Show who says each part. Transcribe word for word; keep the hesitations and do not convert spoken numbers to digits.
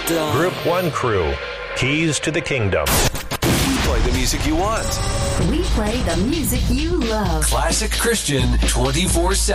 Speaker 1: Group One Crew, Keys to the Kingdom.
Speaker 2: We play the music you want.
Speaker 3: We play the music you love.
Speaker 2: Classic Christian twenty-four seven.